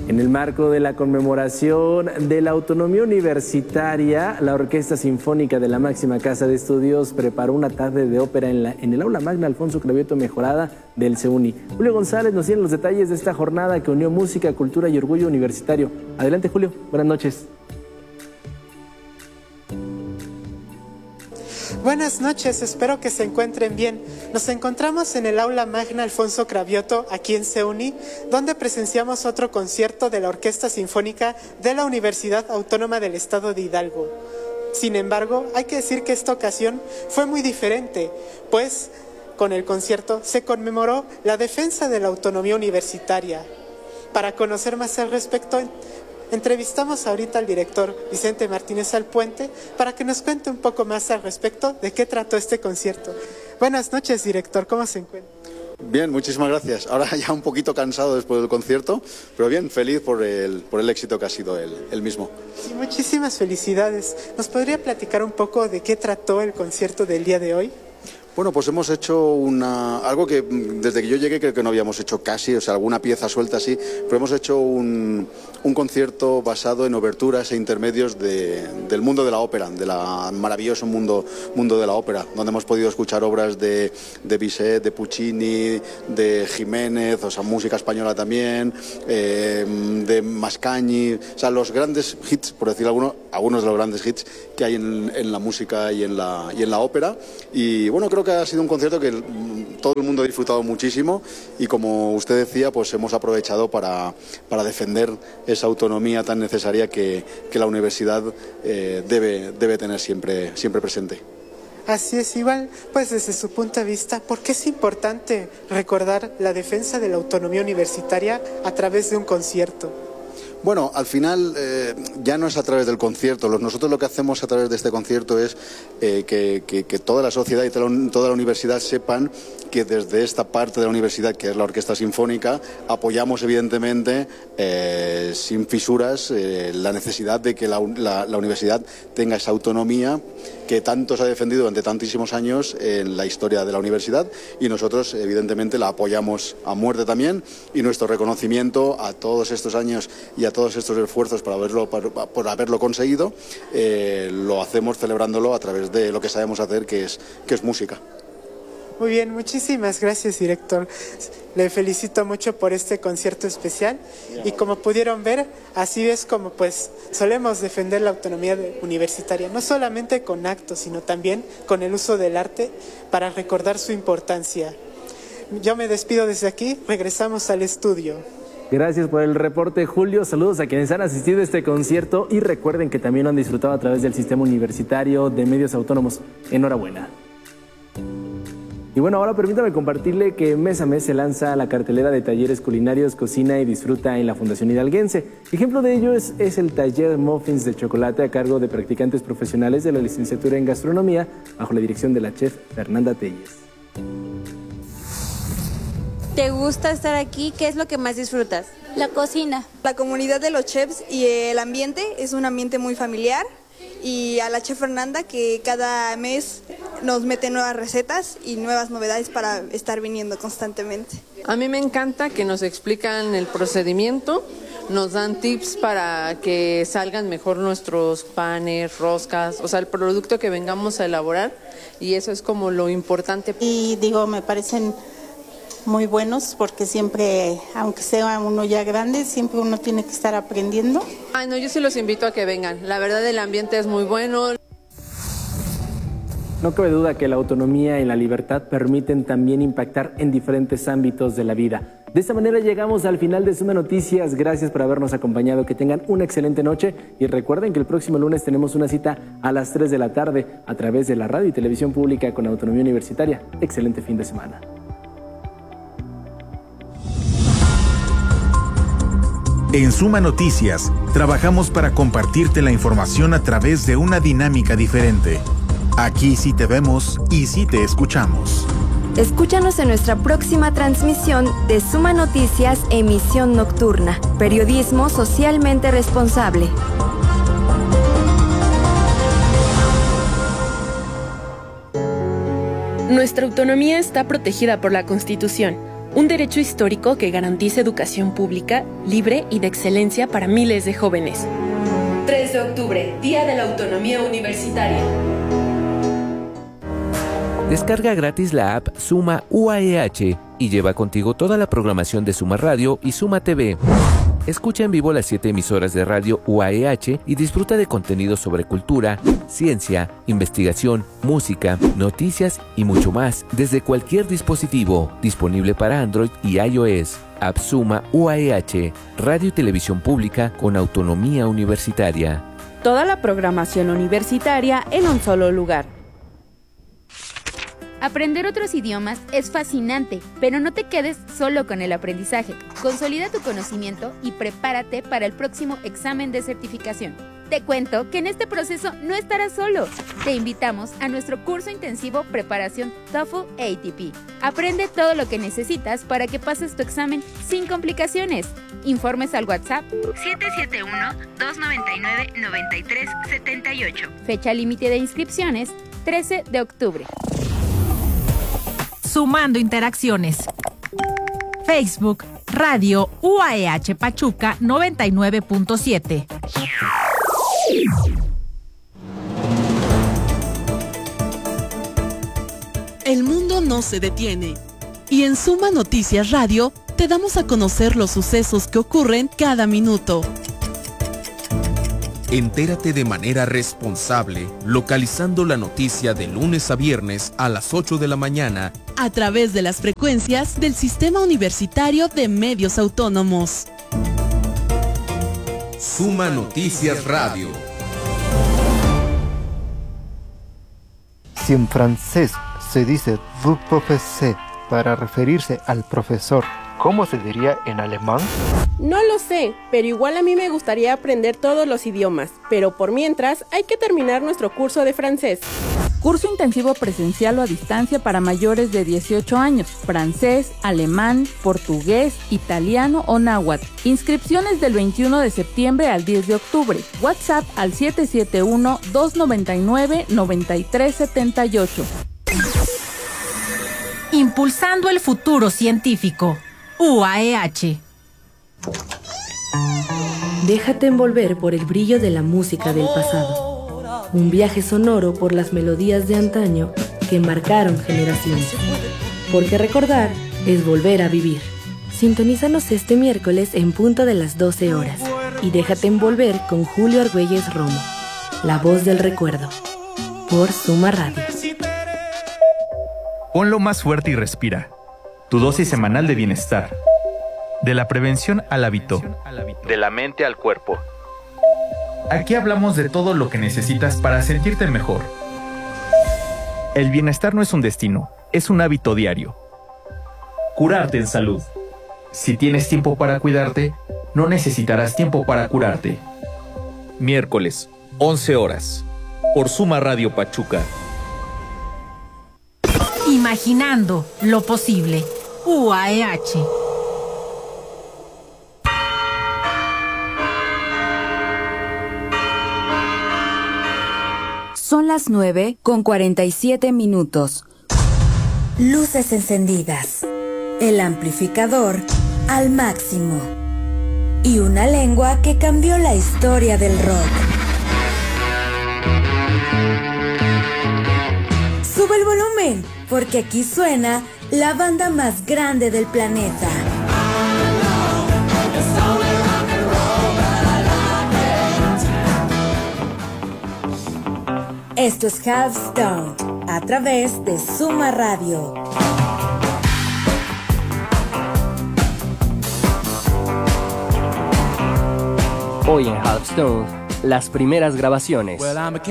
En el marco de la conmemoración de la autonomía universitaria, la Orquesta Sinfónica de la máxima casa de estudios preparó una tarde de ópera en el Aula Magna Alfonso Cravioto Mejorada del CEUNY. Julio González nos tiene los detalles de esta jornada que unió música, cultura y orgullo universitario. Adelante, Julio. Buenas noches. Buenas noches, espero que se encuentren bien. Nos encontramos en el Aula Magna Alfonso Cravioto, aquí en CEUNY, donde presenciamos otro concierto de la Orquesta Sinfónica de la Universidad Autónoma del Estado de Hidalgo. Sin embargo, hay que decir que esta ocasión fue muy diferente, pues con el concierto se conmemoró la defensa de la autonomía universitaria. Para conocer más al respecto, entrevistamos ahorita al director Vicente Martínez Alpuente para que nos cuente un poco más al respecto de qué trató este concierto. Buenas noches, director, ¿cómo se encuentra? Bien, muchísimas gracias. Ahora ya un poquito cansado después del concierto, pero bien, feliz por el éxito que ha sido el mismo. Sí, muchísimas felicidades. ¿Nos podría platicar un poco de qué trató el concierto del día de hoy? Bueno, pues hemos hecho algo que desde que yo llegué creo que no habíamos hecho casi, o sea, alguna pieza suelta así, pero hemos hecho un concierto basado en oberturas e intermedios del mundo de la ópera, del maravilloso mundo de la ópera, donde hemos podido escuchar obras de Bizet, de Puccini, de Jiménez, o sea, música española también, de Mascagni, o sea, los grandes hits, por decir algunos de los grandes hits que hay en la música y en la ópera. Y bueno, creo que ha sido un concierto que todo el mundo ha disfrutado muchísimo y, como usted decía, pues hemos aprovechado para defender esa autonomía tan necesaria que la universidad debe tener siempre presente. Así es, igual, pues desde su punto de vista, ¿por qué es importante recordar la defensa de la autonomía universitaria a través de un concierto? Bueno, al final ya no es a través del concierto. Nosotros lo que hacemos a través de este concierto es que toda la sociedad y toda la universidad sepan que desde esta parte de la universidad, que es la Orquesta Sinfónica, apoyamos evidentemente sin fisuras la necesidad de que la universidad tenga esa autonomía que tanto se ha defendido durante tantísimos años en la historia de la universidad, y nosotros evidentemente la apoyamos a muerte también, y nuestro reconocimiento a todos estos años y a todos estos esfuerzos por haberlo conseguido lo hacemos celebrándolo a través de lo que sabemos hacer, que es música. Muy bien, muchísimas gracias, director. Le felicito mucho por este concierto especial y, como pudieron ver, así es como pues solemos defender la autonomía universitaria, no solamente con actos, sino también con el uso del arte para recordar su importancia. Yo me despido desde aquí, regresamos al estudio. Gracias por el reporte, Julio. Saludos a quienes han asistido a este concierto y recuerden que también lo han disfrutado a través del Sistema Universitario de Medios Autónomos. Enhorabuena. Y bueno, ahora permítame compartirle que mes a mes se lanza la cartelera de talleres culinarios Cocina y Disfruta en la Fundación Hidalguense. Ejemplo de ello es el taller Muffins de Chocolate a cargo de practicantes profesionales de la licenciatura en Gastronomía bajo la dirección de la chef Fernanda Telles. ¿Te gusta estar aquí? ¿Qué es lo que más disfrutas? La cocina. La comunidad de los chefs y el ambiente es un ambiente muy familiar. Y a la chef Fernanda, que cada mes nos mete nuevas recetas y nuevas novedades para estar viniendo constantemente. A mí me encanta que nos explican el procedimiento, nos dan tips para que salgan mejor nuestros panes, roscas, o sea, el producto que vengamos a elaborar, y eso es como lo importante. Y me parecen muy buenos porque siempre, aunque sea uno ya grande, siempre uno tiene que estar aprendiendo. Ay, no, yo sí los invito a que vengan. La verdad, el ambiente es muy bueno. No cabe duda que la autonomía y la libertad permiten también impactar en diferentes ámbitos de la vida. De esta manera llegamos al final de Suma Noticias. Gracias por habernos acompañado. Que tengan una excelente noche y recuerden que el próximo lunes tenemos una cita a las 3 de la tarde a través de la radio y televisión pública con Autonomía Universitaria. Excelente fin de semana. En Suma Noticias, trabajamos para compartirte la información a través de una dinámica diferente. Aquí sí te vemos y sí te escuchamos. Escúchanos en nuestra próxima transmisión de Suma Noticias, emisión nocturna. Periodismo socialmente responsable. Nuestra autonomía está protegida por la Constitución. Un derecho histórico que garantice educación pública, libre y de excelencia para miles de jóvenes. 3 de octubre, Día de la Autonomía Universitaria. Descarga gratis la app Suma UAEH y lleva contigo toda la programación de Suma Radio y Suma TV. Escucha en vivo las 7 emisoras de radio UAEH y disfruta de contenidos sobre cultura, ciencia, investigación, música, noticias y mucho más desde cualquier dispositivo, disponible para Android y iOS. App Suma UAEH, radio y televisión pública con autonomía universitaria. Toda la programación universitaria en un solo lugar. Aprender otros idiomas es fascinante, pero no te quedes solo con el aprendizaje. Consolida tu conocimiento y prepárate para el próximo examen de certificación. Te cuento que en este proceso no estarás solo. Te invitamos a nuestro curso intensivo Preparación TOEFL ATP. Aprende todo lo que necesitas para que pases tu examen sin complicaciones. Informes al WhatsApp 771-299-9378. Fecha límite de inscripciones 13 de octubre. Sumando interacciones. Facebook, Radio UAEH Pachuca 99.7. El mundo no se detiene. Y en Suma Noticias Radio te damos a conocer los sucesos que ocurren cada minuto. Entérate de manera responsable, localizando la noticia de lunes a viernes a las 8 de la mañana. A través de las frecuencias del Sistema Universitario de Medios Autónomos. Suma Noticias Radio. Si en francés se dice vous professez para referirse al profesor, ¿cómo se diría en alemán? No lo sé, pero igual a mí me gustaría aprender todos los idiomas, pero por mientras hay que terminar nuestro curso de francés. Curso intensivo presencial o a distancia para mayores de 18 años, francés, alemán, portugués, italiano o náhuatl. Inscripciones del 21 de septiembre al 10 de octubre. WhatsApp al 771-299-9378. Impulsando el futuro científico. UAEH. Déjate envolver por el brillo de la música del pasado. Un viaje sonoro por las melodías de antaño que marcaron generaciones. Porque recordar es volver a vivir. Sintonízanos este miércoles en punto de las 12 horas y déjate envolver con Julio Argüelles Romo, la voz del recuerdo, por Suma Radio. Ponlo más fuerte y respira. Tu dosis semanal de bienestar. De la prevención al hábito. De la mente al cuerpo. Aquí hablamos de todo lo que necesitas para sentirte mejor. El bienestar no es un destino, es un hábito diario. Curarte en salud. Si tienes tiempo para cuidarte, no necesitarás tiempo para curarte. Miércoles, 11 horas. Por Suma Radio Pachuca. Imaginando lo posible. UAEH. Son las 9:47. Luces encendidas. El amplificador al máximo. Y una lengua que cambió la historia del rock. Sube el volumen, porque aquí suena la banda más grande del planeta. Esto es Half Stone, a través de Suma Radio. Hoy en Half Stone, las primeras grabaciones.